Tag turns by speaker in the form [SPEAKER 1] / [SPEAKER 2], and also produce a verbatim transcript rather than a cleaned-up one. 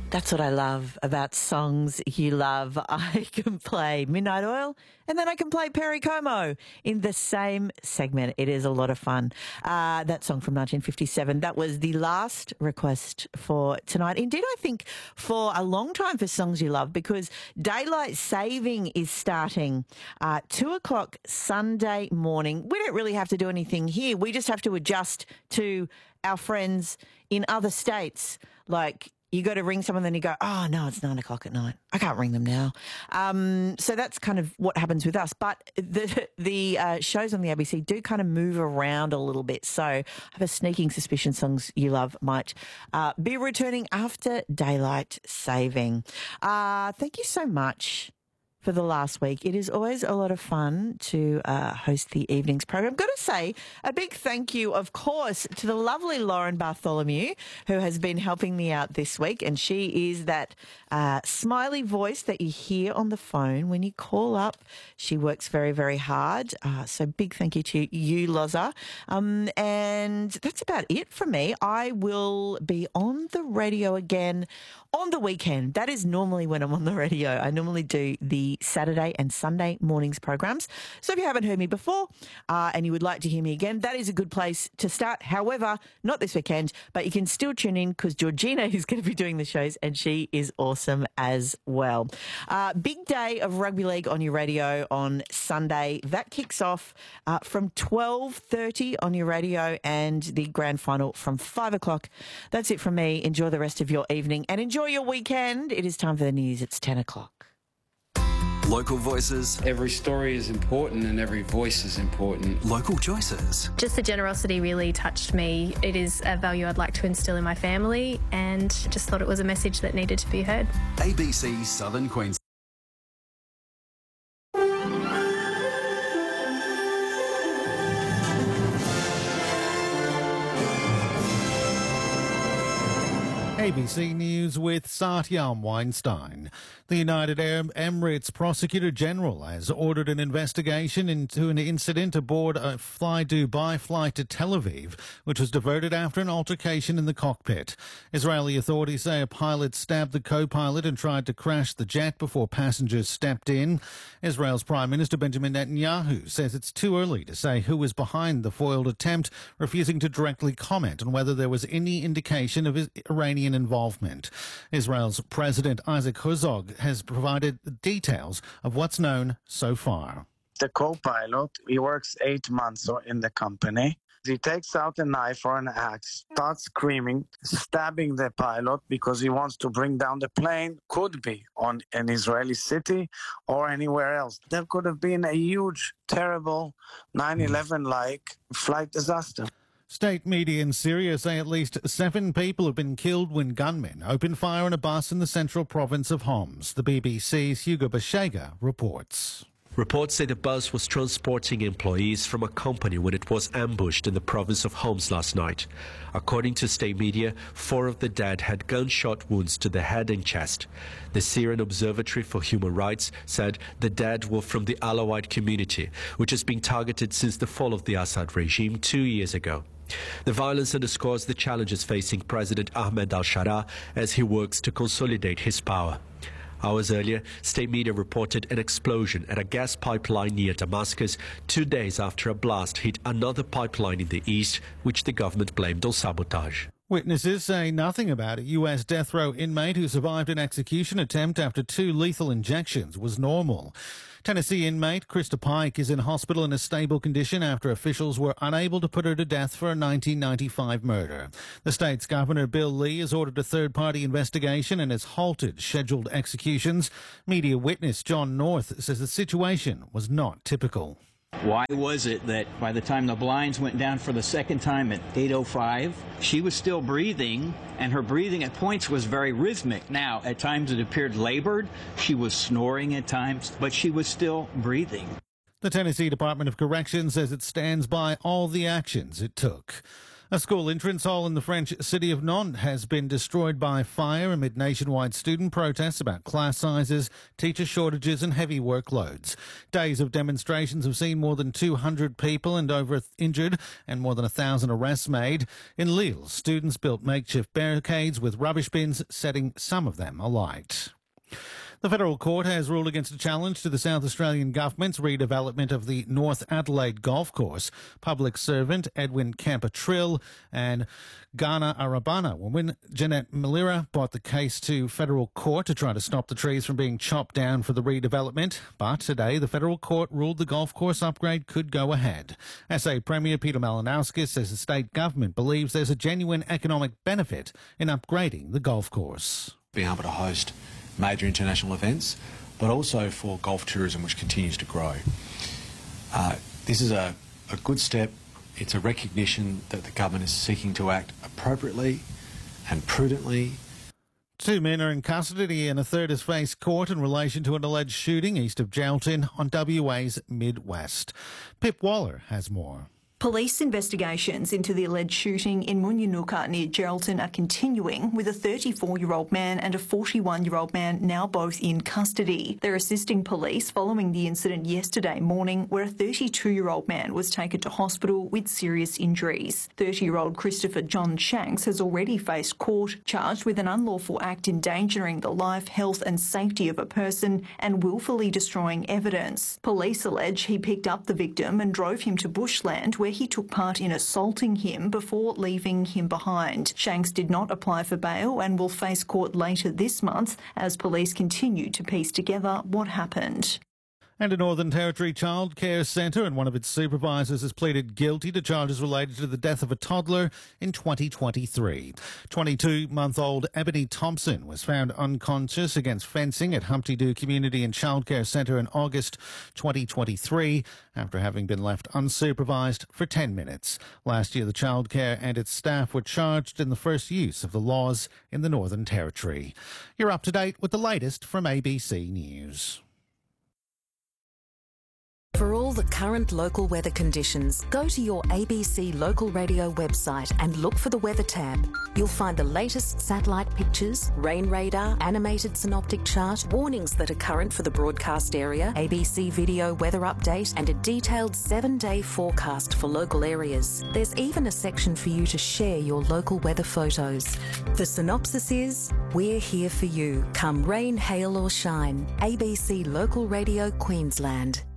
[SPEAKER 1] That's what I love about songs you love. I can play Midnight Oil and then I can play Perry Como in the same segment. It is a lot of fun. Uh, that song from nineteen fifty-seven, that was the last request for tonight. Indeed, I think for a long time for songs you love, because daylight saving is starting uh, two o'clock Sunday morning. We don't really have to do anything here. We just have to adjust to our friends in other states. Like, you go to ring someone, then you go, oh, no, it's nine o'clock at night. I can't ring them now. Um, so that's kind of what happens with us. But the the uh, shows on the A B C do kind of move around a little bit. So I have a sneaking suspicion songs you love might uh, be returning after daylight saving. Uh, thank you so much for the last week. It is always a lot of fun to uh, host the evenings program. I've got to say a big thank you, of course, to the lovely Lauren Bartholomew, who has been helping me out this week. And she is that uh, smiley voice that you hear on the phone when you call up. She works very, very hard. Uh, so big thank you to you, Loza. Um, and that's about it for me. I will be on the radio again on the weekend. That is normally when I'm on the radio. I normally do the Saturday and Sunday mornings programs. So if you haven't heard me before uh, and you would like to hear me again, that is a good place to start. However, not this weekend, but you can still tune in because Georgina is going to be doing the shows and she is awesome as well. Uh, big day of rugby league on your radio on Sunday. That kicks off uh, from twelve thirty on your radio and the grand final from five o'clock. That's it from me. Enjoy the rest of your evening and enjoy your weekend. It is time for the news. It's ten o'clock.
[SPEAKER 2] Local voices.
[SPEAKER 3] Every story is important and every voice is important.
[SPEAKER 2] Local choices.
[SPEAKER 4] Just the generosity really touched me. It is a value I'd like to instill in my family and just thought it was a message that needed to be heard.
[SPEAKER 2] A B C Southern Queensland.
[SPEAKER 5] A B C News with Satyam Weinstein. The United Arab Emirates Prosecutor General has ordered an investigation into an incident aboard a Fly Dubai flight to Tel Aviv, which was diverted after an altercation in the cockpit. Israeli authorities say a pilot stabbed the co-pilot and tried to crash the jet before passengers stepped in. Israel's Prime Minister Benjamin Netanyahu says it's too early to say who was behind the foiled attempt, refusing to directly comment on whether there was any indication of Iranian involvement. Israel's President Isaac Herzog has provided details of what's known so far.
[SPEAKER 6] The co-pilot, he works eight months in the company. He takes out a knife or an axe, starts screaming, stabbing the pilot because he wants to bring down the plane. Could be on an Israeli city or anywhere else. There could have been a huge, terrible nine eleven-like flight disaster.
[SPEAKER 5] State media in Syria say at least seven people have been killed when gunmen opened fire on a bus in the central province of Homs. The B B C's Hugo Bashega reports.
[SPEAKER 7] Reports say the bus was transporting employees from a company when it was ambushed in the province of Homs last night. According to state media, four of the dead had gunshot wounds to the head and chest. The Syrian Observatory for Human Rights said the dead were from the Alawite community, which has been targeted since the fall of the Assad regime two years ago. The violence underscores the challenges facing President Ahmed al-Sharaa as he works to consolidate his power. Hours earlier, state media reported an explosion at a gas pipeline near Damascus two days after a blast hit another pipeline in the east, which the government blamed on sabotage.
[SPEAKER 5] Witnesses say nothing about a U S death row inmate who survived an execution attempt after two lethal injections was normal. Tennessee inmate Krista Pike is in hospital in a stable condition after officials were unable to put her to death for a nineteen ninety-five murder. The state's governor, Bill Lee, has ordered a third-party investigation and has halted scheduled executions. Media witness John North says the situation was not typical.
[SPEAKER 8] Why was it that by the time the blinds went down for the second time at eight oh five, she was still breathing, and her breathing at points was very rhythmic. Now, at times it appeared labored, she was snoring at times, but she was still breathing.
[SPEAKER 5] The Tennessee Department of Corrections says it stands by all the actions it took. A school entrance hall in the French city of Nantes has been destroyed by fire amid nationwide student protests about class sizes, teacher shortages and heavy workloads. Days of demonstrations have seen more than two hundred people and over injured and more than one thousand arrests made. In Lille, students built makeshift barricades with rubbish bins, setting some of them alight. The Federal Court has ruled against a challenge to the South Australian Government's redevelopment of the North Adelaide Golf Course. Public servant Edwin Camper-Trill and Ghana Arabana woman Jeanette Malira brought the case to Federal Court to try to stop the trees from being chopped down for the redevelopment. But today, the Federal Court ruled the golf course upgrade could go ahead. S A Premier Peter Malinauskas says the state government believes there's a genuine economic benefit in upgrading the golf course.
[SPEAKER 9] Being able to host major international events, but also for golf tourism, which continues to grow. Uh, this is a, a good step. It's a recognition that the government is seeking to act appropriately and prudently.
[SPEAKER 5] Two men are in custody and a third has faced court in relation to an alleged shooting east of Geraldton on W A's Mid-West. Pip Waller has more.
[SPEAKER 10] Police investigations into the alleged shooting in Munyanuka near Geraldton are continuing, with a thirty-four-year-old man and a forty-one-year-old man now both in custody. They're assisting police following the incident yesterday morning, where a thirty-two-year-old man was taken to hospital with serious injuries. thirty-year-old Christopher John Shanks has already faced court, charged with an unlawful act endangering the life, health and safety of a person and willfully destroying evidence. Police allege he picked up the victim and drove him to bushland, where he took part in assaulting him before leaving him behind. Shanks did not apply for bail and will face court later this month as police continue to piece together what happened.
[SPEAKER 5] And a Northern Territory childcare centre and one of its supervisors has pleaded guilty to charges related to the death of a toddler in twenty twenty-three. twenty-two-month-old Ebony Thompson was found unconscious against fencing at Humpty Doo Community and Childcare Centre in August twenty twenty-three after having been left unsupervised for ten minutes. Last year, the childcare and its staff were charged in the first use of the laws in the Northern Territory. You're up to date with the latest from A B C News.
[SPEAKER 11] For all the current local weather conditions, go to your A B C local radio website and look for the weather tab. You'll find the latest satellite pictures, rain radar, animated synoptic chart, warnings that are current for the broadcast area, A B C video weather update, and a detailed seven-day forecast for local areas. There's even a section for you to share your local weather photos. The synopsis is, we're here for you, come rain, hail or shine. A B C Local Radio Queensland.